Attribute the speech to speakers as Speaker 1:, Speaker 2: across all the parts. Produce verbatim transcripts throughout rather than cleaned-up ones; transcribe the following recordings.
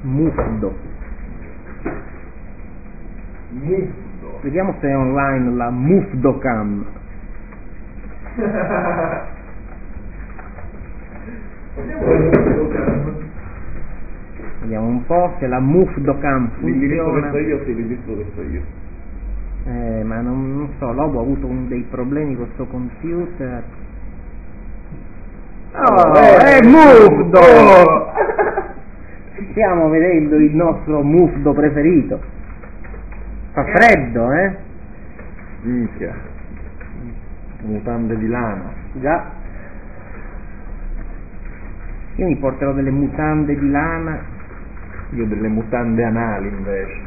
Speaker 1: Mufdo.
Speaker 2: Mufdo.
Speaker 1: Vediamo se è online la Mufdocam. Vediamo un po' se la Mufdocam
Speaker 2: L'indirizzo che
Speaker 1: funziona.
Speaker 2: so io, sì, l'indirizzo che so io.
Speaker 1: Eh, ma non, non so, Lobo ha avuto un dei problemi con questo computer. Oh,
Speaker 2: eh,
Speaker 1: è Mufdo!
Speaker 2: oh!
Speaker 1: Stiamo vedendo il nostro Mufdo preferito. Fa freddo, eh?
Speaker 2: Minchia. Mutande di lana.
Speaker 1: Già. Io mi porterò delle mutande di lana.
Speaker 2: Io delle mutande anali invece.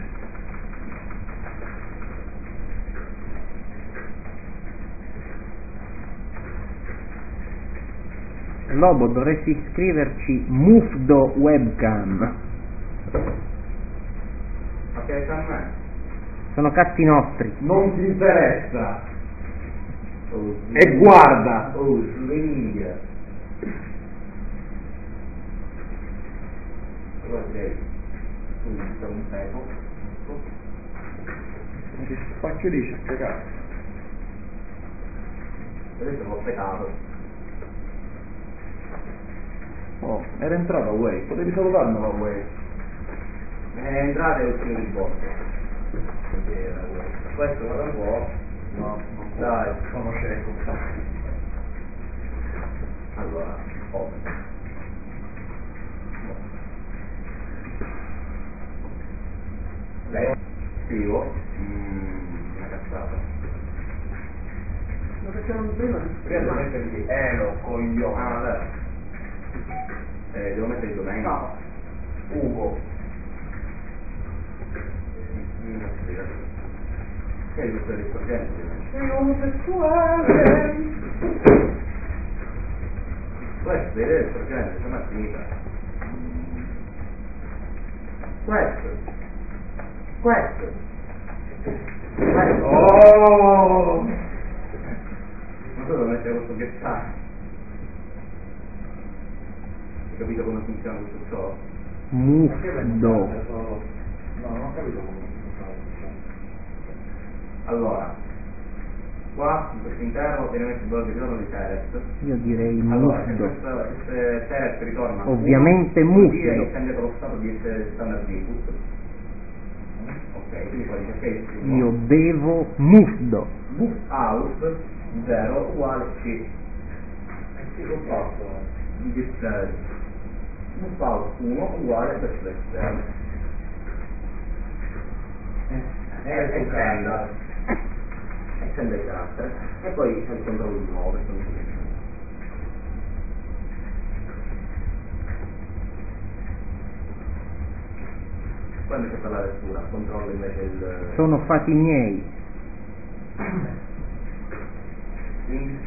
Speaker 1: Lobo, dovresti scriverci Mufdo Webcam.
Speaker 3: Ma che a me?
Speaker 1: Sono cazzi nostri.
Speaker 2: Non ti interessa.
Speaker 3: Oh,
Speaker 2: E guarda.
Speaker 3: Oh, sling. Guarda, tu mi stai un pezzo.
Speaker 2: Ma che faccio dici a cagare?
Speaker 3: Adesso l'ho peccato.
Speaker 2: Oh, era entrata Way, potevi salutarmela Way.
Speaker 3: È entrata e è uscito di bordo. Questo guarda un po'.
Speaker 2: No, non
Speaker 3: Dai,
Speaker 2: sono cieco.
Speaker 3: allora, oh. Lei scrivo mm, una cazzata.
Speaker 2: Ma perché non prima?
Speaker 3: Prima devo mettergli eh lo coglione. Ah, vabbè. Eh, devo mettere il domain.
Speaker 2: No.
Speaker 3: Ugo. Mm, che è questo risorgente?
Speaker 2: Sei omosessuale.
Speaker 3: Questo è il sorgente, sono finita. Questo. Questo. Questo.
Speaker 2: Oh!
Speaker 3: Ma tu devo mettere questo ghettare. Hai capito come funziona questo ciò?
Speaker 1: Mufdo.
Speaker 2: No, non ho capito come funziona.
Speaker 3: Allora, qua in questo interno viene messo il blog di ritorno di Terex.
Speaker 1: Io direi
Speaker 3: Allora, se
Speaker 1: Mufdo.
Speaker 3: questo- queste Terex ritornano
Speaker 1: Ovviamente
Speaker 3: vuol dire
Speaker 1: Mufdo.
Speaker 3: che sta indietro lo stato di essere standard input. Ok, quindi poi dice che
Speaker 1: Io bevo Mufdo.
Speaker 3: boot out zero uguale C.
Speaker 2: E che ho fatto?
Speaker 3: Di display. Boot out uno uguale questo esterno.
Speaker 2: Eh,
Speaker 3: E estenda. Estende il carattere. E poi c'è il controllo di nuovo, questo non si dice. Poi invece per la lettura, controllo invece il...
Speaker 1: Sono fatti miei.
Speaker 3: Quindi...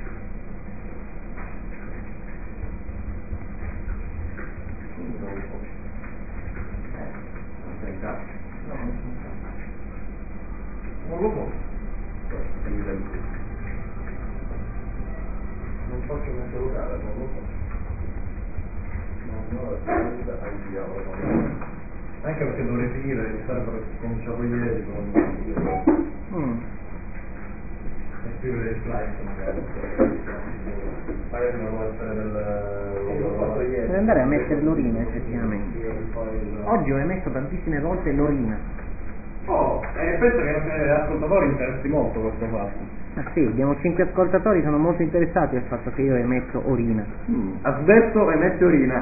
Speaker 3: Quindi non lo so. Eh, non sei in casa.
Speaker 2: No, non so. Non lo so.
Speaker 3: Questo è il livello qui.
Speaker 2: Non faccio neanche locale, non lo so. No, no, al diavolo, no. Anche perché dovrei finire, mi sarebbero cominciato ieri con
Speaker 1: Mm.
Speaker 2: e scrivere il flight magari. Magari non può essere del...
Speaker 1: Devo andare a mettere l'orina effettivamente. Oggi ho emesso tantissime volte l'orina.
Speaker 2: Oh, e penso che agli ascoltatori interessi molto questo fatto.
Speaker 1: Ah sì, abbiamo cinque ascoltatori, sono molto interessati al fatto che io ho emesso orina.
Speaker 2: Adesso emette urina.